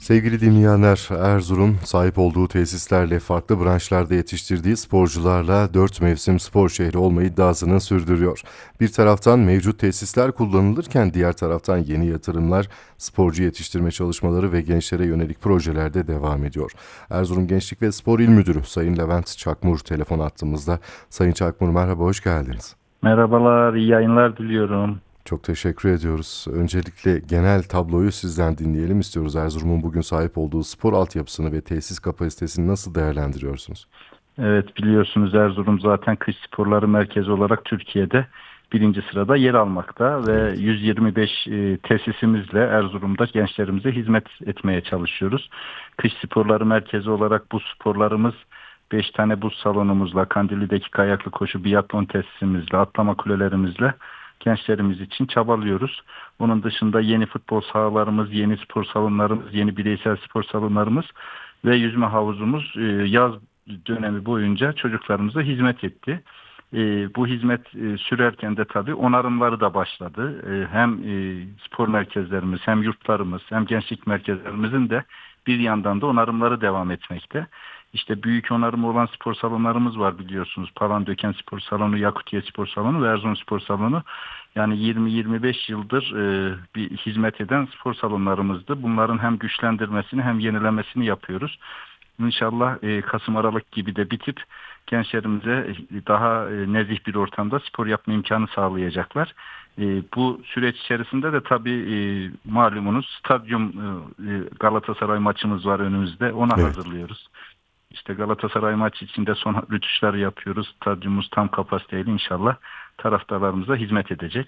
Sevgili dinleyenler, Erzurum sahip olduğu tesislerle farklı branşlarda yetiştirdiği sporcularla 4 mevsim spor şehri olma iddiasını sürdürüyor. Bir taraftan mevcut tesisler kullanılırken diğer taraftan yeni yatırımlar, sporcu yetiştirme çalışmaları ve gençlere yönelik projelerde devam ediyor. Erzurum Gençlik ve Spor İl Müdürü Sayın Levent Çakmur telefon attığımızda. Sayın Çakmur merhaba, hoş geldiniz. Merhabalar, iyi yayınlar diliyorum. Çok teşekkür ediyoruz. Öncelikle genel tabloyu sizden dinleyelim istiyoruz. Erzurum'un bugün sahip olduğu spor altyapısını ve tesis kapasitesini nasıl değerlendiriyorsunuz? Evet, biliyorsunuz Erzurum zaten kış sporları merkezi olarak Türkiye'de birinci sırada yer almakta ve Evet. 125 tesisimizle Erzurum'da gençlerimize hizmet etmeye çalışıyoruz. Kış sporları merkezi olarak bu sporlarımız 5 tane buz salonumuzla, Kandilli'deki kayaklı koşu biatlon tesisimizle, atlama kulelerimizle gençlerimiz için çabalıyoruz. Onun dışında yeni futbol sahalarımız, yeni spor salonlarımız, yeni bireysel spor salonlarımız ve yüzme havuzumuz yaz dönemi boyunca çocuklarımıza hizmet etti. Bu hizmet sürerken de tabii onarımları da başladı. Hem spor merkezlerimiz, hem yurtlarımız, hem gençlik merkezlerimizin de bir yandan da onarımları devam etmekte. İşte büyük onarımı olan spor salonlarımız var biliyorsunuz. Palandöken Spor Salonu, Yakutiye Spor Salonu ve Erzurum Spor Salonu. Yani 20-25 yıldır bir hizmet eden spor salonlarımızdı. Bunların hem güçlendirmesini hem yenilemesini yapıyoruz. İnşallah Kasım Aralık gibi de bitip gençlerimize daha nezih bir ortamda spor yapma imkanı sağlayacaklar. Bu süreç içerisinde de tabii malumunuz stadyum Galatasaray maçımız var önümüzde. Ona Evet. hazırlıyoruz. İşte Galatasaray maçı içinde son rütuşları yapıyoruz. Stadyumumuz tam kapasiteyle inşallah taraftarlarımıza hizmet edecek.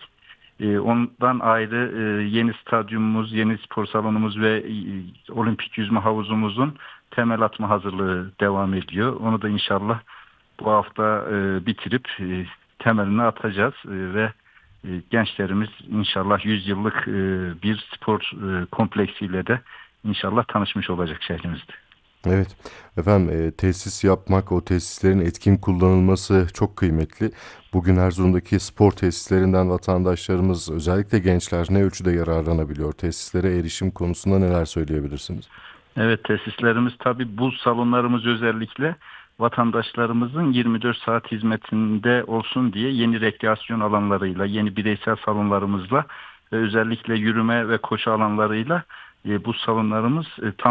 Ondan ayrı yeni stadyumumuz, yeni spor salonumuz ve olimpik yüzme havuzumuzun temel atma hazırlığı devam ediyor. Onu da inşallah bu hafta bitirip temelini atacağız ve gençlerimiz inşallah 100 yıllık bir spor kompleksiyle de inşallah tanışmış olacak şehrimizde. Evet. Efendim tesis yapmak, o tesislerin etkin kullanılması çok kıymetli. Bugün Erzurum'daki spor tesislerinden vatandaşlarımız, özellikle gençler ne ölçüde yararlanabiliyor? Tesislere erişim konusunda neler söyleyebilirsiniz? Evet, tesislerimiz tabii bu salonlarımız özellikle vatandaşlarımızın 24 saat hizmetinde olsun diye yeni rekreasyon alanlarıyla, yeni bireysel salonlarımızla ve özellikle yürüme ve koşu alanlarıyla bu salonlarımız tam